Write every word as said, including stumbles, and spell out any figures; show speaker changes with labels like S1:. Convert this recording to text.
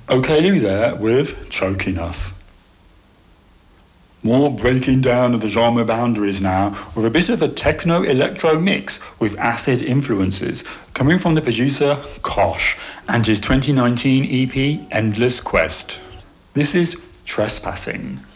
S1: Okelu there with Choke Enough. More breaking down of the genre boundaries now, with a bit of a techno-electro mix with acid influences, coming from the producer Kosh and his twenty nineteen E P Endless Quest. This is Trespassing.